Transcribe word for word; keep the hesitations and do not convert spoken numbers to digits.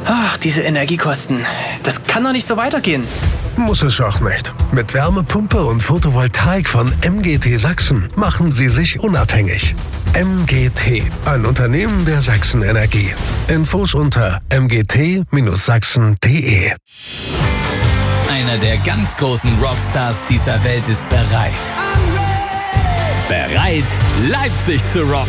Ach, diese Energiekosten. Das kann doch nicht so weitergehen. Muss es auch nicht. Mit Wärmepumpe und Photovoltaik von M G T Sachsen machen Sie sich unabhängig. M G T, ein Unternehmen der Sachsen Energie. Infos unter m g t sachsen punkt d e. Einer der ganz großen Rockstars dieser Welt ist bereit. Bereit, Leipzig zu rocken.